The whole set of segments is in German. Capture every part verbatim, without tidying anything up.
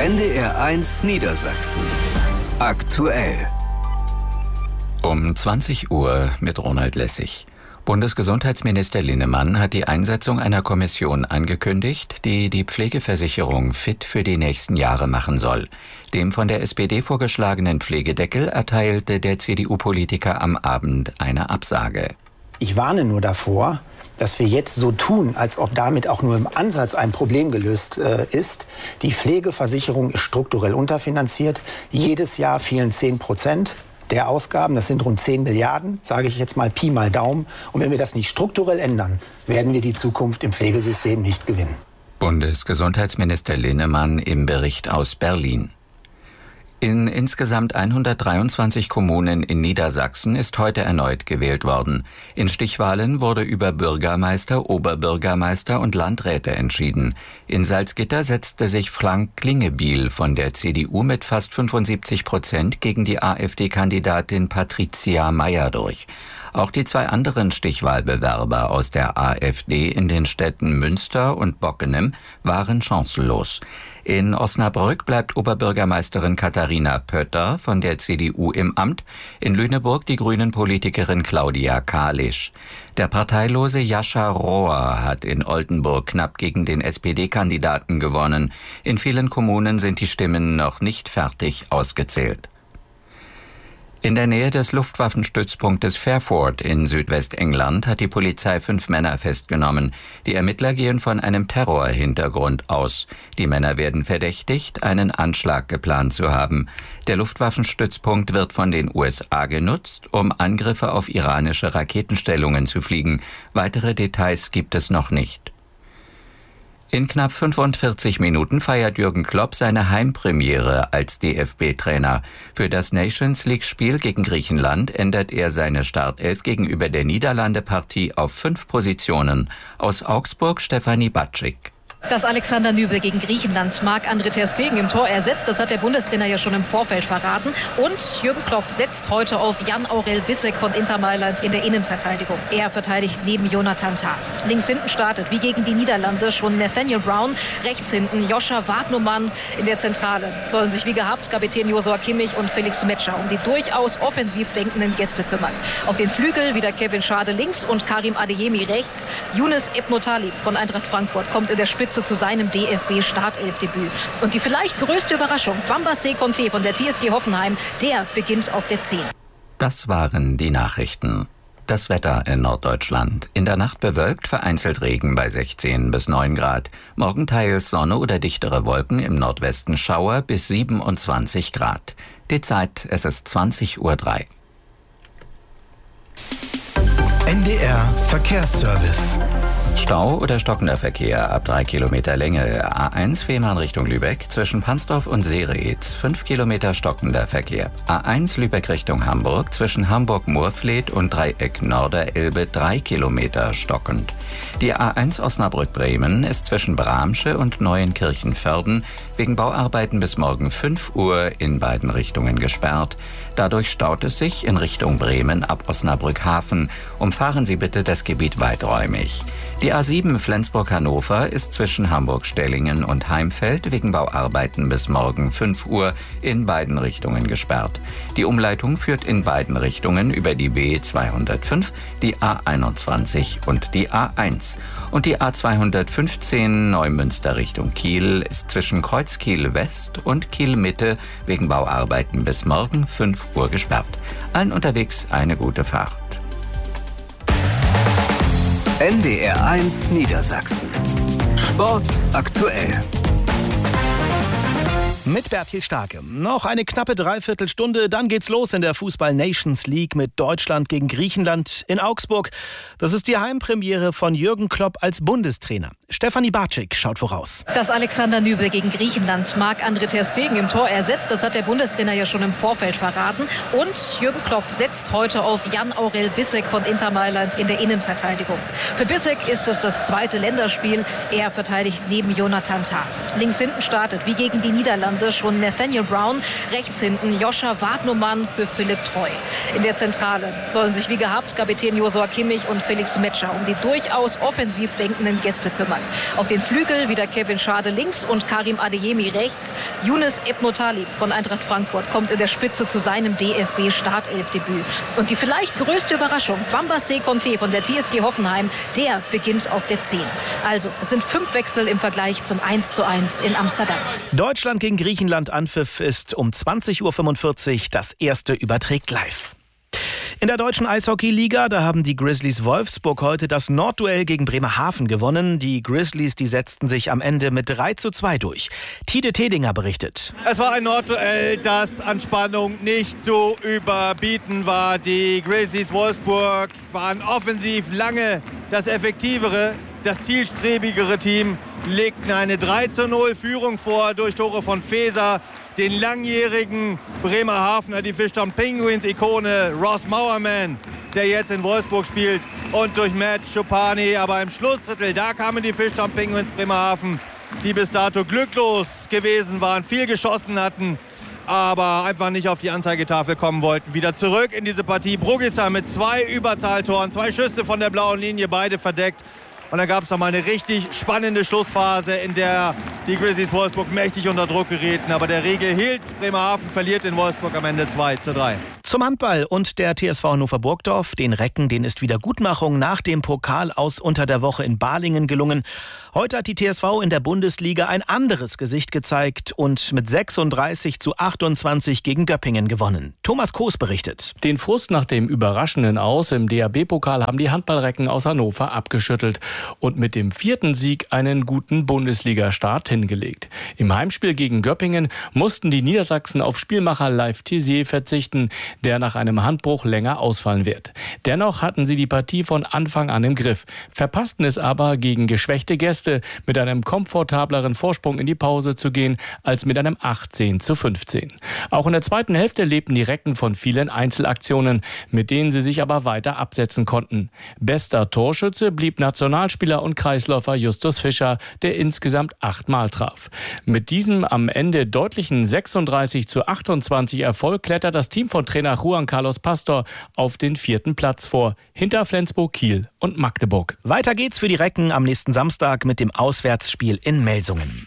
N D R eins Niedersachsen. Aktuell. Um zwanzig Uhr mit Ronald Lessig. Bundesgesundheitsminister Linnemann hat die Einsetzung einer Kommission angekündigt, die die Pflegeversicherung fit für die nächsten Jahre machen soll. Dem von der S P D vorgeschlagenen Pflegedeckel erteilte der C D U-Politiker am Abend eine Absage. Ich warne nur davor, dass wir jetzt so tun, als ob damit auch nur im Ansatz ein Problem gelöst äh, ist. Die Pflegeversicherung ist strukturell unterfinanziert. Jedes Jahr fehlen zehn Prozent der Ausgaben. Das sind rund zehn Milliarden, sage ich jetzt mal Pi mal Daumen. Und wenn wir das nicht strukturell ändern, werden wir die Zukunft im Pflegesystem nicht gewinnen. Bundesgesundheitsminister Linnemann im Bericht aus Berlin. In insgesamt hundertdreiundzwanzig Kommunen in Niedersachsen ist heute erneut gewählt worden. In Stichwahlen wurde über Bürgermeister, Oberbürgermeister und Landräte entschieden. In Salzgitter setzte sich Frank Klingebiel von der C D U mit fast fünfundsiebzig Prozent gegen die AfD-Kandidatin Patricia Mayer durch. Auch die zwei anderen Stichwahlbewerber aus der AfD in den Städten Münster und Bockenem waren chancenlos. In Osnabrück bleibt Oberbürgermeisterin Katharina Pötter von der C D U im Amt, in Lüneburg die Grünen-Politikerin Claudia Kalisch. Der parteilose Jascha Rohr hat in Oldenburg knapp gegen den S P D-Kandidaten gewonnen. In vielen Kommunen sind die Stimmen noch nicht fertig ausgezählt. In der Nähe des Luftwaffenstützpunktes Fairford in Südwestengland hat die Polizei fünf Männer festgenommen. Die Ermittler gehen von einem Terrorhintergrund aus. Die Männer werden verdächtigt, einen Anschlag geplant zu haben. Der Luftwaffenstützpunkt wird von den U S A genutzt, um Angriffe auf iranische Raketenstellungen zu fliegen. Weitere Details gibt es noch nicht. In knapp fünfundvierzig Minuten feiert Jürgen Klopp seine Heimpremiere als D F B-Trainer. Für das Nations-League-Spiel gegen Griechenland ändert er seine Startelf gegenüber der Niederlande-Partie auf fünf Positionen. Aus Augsburg Stefanie Batschik. Dass Alexander Nübel gegen Griechenland Marc-André ter Stegen im Tor ersetzt, das hat der Bundestrainer ja schon im Vorfeld verraten. Und Jürgen Klopp setzt heute auf Jan-Aurel Bissek von Inter Mailand in der Innenverteidigung. Er verteidigt neben Jonathan Tah. Links hinten startet, wie gegen die Niederlande, schon Nathaniel Brown. Rechts hinten Joscha Wagnumann. In der Zentrale sollen sich wie gehabt Kapitän Josua Kimmich und Felix Metscher um die durchaus offensiv denkenden Gäste kümmern. Auf den Flügel wieder Kevin Schade links und Karim Adeyemi rechts. Younes Ebnotalib von Eintracht Frankfurt kommt in der Spitze zu seinem D F B-Startelfdebüt. Und die vielleicht größte Überraschung, Bamba Conte von der T S G Hoffenheim, der beginnt auf der zehn. Das waren die Nachrichten. Das Wetter in Norddeutschland. In der Nacht bewölkt, vereinzelt Regen bei sechzehn bis neun Grad. Morgen teils Sonne oder dichtere Wolken, im Nordwesten Schauer bis siebenundzwanzig Grad. Die Zeit, es ist zwanzig Uhr drei. N D R Verkehrsservice. Stau oder stockender Verkehr ab drei Kilometer Länge. A eins Fehmarn Richtung Lübeck zwischen Pansdorf und Seeretz fünf Kilometer stockender Verkehr. A eins Lübeck Richtung Hamburg zwischen Hamburg-Moorfleet und Dreieck Norderelbe drei Kilometer stockend. Die A eins Osnabrück-Bremen ist zwischen Bramsche und Neuenkirchen-Vörden wegen Bauarbeiten bis morgen fünf Uhr in beiden Richtungen gesperrt. Dadurch staut es sich in Richtung Bremen ab Osnabrück-Hafen. Umfahren Sie bitte das Gebiet weiträumig. Die A sieben Flensburg-Hannover ist zwischen Hamburg-Stellingen und Heimfeld wegen Bauarbeiten bis morgen fünf Uhr in beiden Richtungen gesperrt. Die Umleitung führt in beiden Richtungen über die B zweihundertfünf, die A einundzwanzig und die A eins. Und die A zweihundertfünfzehn Neumünster Richtung Kiel ist zwischen Kreuzkiel West und Kiel Mitte wegen Bauarbeiten bis morgen fünf Uhr gesperrt. Allen unterwegs eine gute Fahrt. N D R eins Niedersachsen. Sport aktuell. Mit Bertil Starke. Noch eine knappe Dreiviertelstunde, dann geht's los in der Fußball-Nations League mit Deutschland gegen Griechenland in Augsburg. Das ist die Heimpremiere von Jürgen Klopp als Bundestrainer. Stefanie Batschik schaut voraus. Dass Alexander Nübel gegen Griechenland Marc-André ter Stegen im Tor ersetzt, das hat der Bundestrainer ja schon im Vorfeld verraten. Und Jürgen Klopp setzt heute auf Jan-Aurel Bissek von Inter Mailand in der Innenverteidigung. Für Bissek ist es das zweite Länderspiel. Er verteidigt neben Jonathan Tah. Links hinten startet, wie gegen die Niederlande, schon Nathaniel Brown. Rechts hinten Joscha Wagnumann für Philipp Treu. In der Zentrale sollen sich wie gehabt Kapitän Josua Kimmich und Felix Metscher um die durchaus offensiv denkenden Gäste kümmern. Nagelsmann. Auf den Flügel wieder Kevin Schade links und Karim Adeyemi rechts. Younes Ebnotalib von Eintracht Frankfurt kommt in der Spitze zu seinem D F B-Startelfdebüt. Und die vielleicht größte Überraschung, Bamba Sekonte von der T S G Hoffenheim, der beginnt auf der zehn. Also, es sind fünf Wechsel im Vergleich zum eins zu eins in Amsterdam. Deutschland gegen Griechenland, Anpfiff ist um zwanzig Uhr fünfundvierzig. Das erste überträgt live. In der deutschen Eishockey-Liga, da haben die Grizzlies Wolfsburg heute das Nordduell gegen Bremerhaven gewonnen. Die Grizzlies, die setzten sich am Ende mit drei zu zwei durch. Tide Tedinger berichtet. Es war ein Nordduell, das an Spannung nicht zu überbieten war. Die Grizzlies Wolfsburg waren offensiv lange das effektivere, das zielstrebigere Team, legten eine drei zu null Führung vor durch Tore von Feser, den langjährigen Bremerhavener, die Fischtown Penguins-Ikone Ross Mowerman, der jetzt in Wolfsburg spielt, und durch Matt Chupani. Aber im Schlussdrittel, da kamen die Fischtown Penguins Bremerhaven, die bis dato glücklos gewesen waren, viel geschossen hatten, aber einfach nicht auf die Anzeigetafel kommen wollten. Wieder zurück in diese Partie. Brugisa mit zwei Überzahltoren, zwei Schüsse von der blauen Linie, beide verdeckt. Und dann gab es noch mal eine richtig spannende Schlussphase, in der die Grizzlies Wolfsburg mächtig unter Druck gerieten. Aber der Riegel hielt. Bremerhaven verliert in Wolfsburg am Ende zwei zu drei. Zum Handball und der T S V Hannover Burgdorf. Den Recken, denen ist Wiedergutmachung nach dem Pokal aus unter der Woche in Balingen gelungen. Heute hat die T S V in der Bundesliga ein anderes Gesicht gezeigt und mit sechsunddreißig zu achtundzwanzig gegen Göppingen gewonnen. Thomas Koos berichtet. Den Frust nach dem überraschenden Aus im D H B-Pokal haben die Handballrecken aus Hannover abgeschüttelt und mit dem vierten Sieg einen guten Bundesliga-Start hingelegt. Im Heimspiel gegen Göppingen mussten die Niedersachsen auf Spielmacher Leif Tissier verzichten, der nach einem Handbruch länger ausfallen wird. Dennoch hatten sie die Partie von Anfang an im Griff, verpassten es aber, gegen geschwächte Gäste mit einem komfortableren Vorsprung in die Pause zu gehen, als mit einem achtzehn zu fünfzehn. Auch in der zweiten Hälfte lebten die Recken von vielen Einzelaktionen, mit denen sie sich aber weiter absetzen konnten. Bester Torschütze blieb Nationalspieler und Kreisläufer Justus Fischer, der insgesamt achtmal traf. Mit diesem am Ende deutlichen sechsunddreißig zu achtundzwanzig Erfolg klettert das Team von Trainer Juan Carlos Pastor auf den vierten Platz vor, hinter Flensburg, Kiel und Magdeburg. Weiter geht's für die Recken am nächsten Samstag mit dem Auswärtsspiel in Melsungen.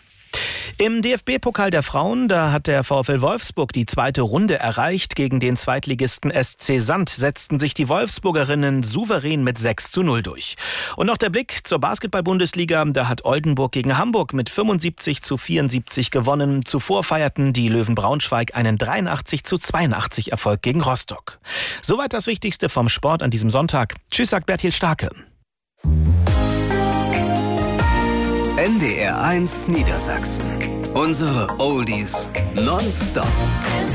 Im D F B-Pokal der Frauen, da hat der VfL Wolfsburg die zweite Runde erreicht. Gegen den Zweitligisten S C Sand setzten sich die Wolfsburgerinnen souverän mit sechs zu null durch. Und noch der Blick zur Basketball-Bundesliga. Da hat Oldenburg gegen Hamburg mit fünfundsiebzig zu vierundsiebzig gewonnen. Zuvor feierten die Löwen Braunschweig einen dreiundachtzig zu zweiundachtzig Erfolg gegen Rostock. Soweit das Wichtigste vom Sport an diesem Sonntag. Tschüss, sagt Bertil Starke. N D R eins Niedersachsen. Unsere Oldies nonstop.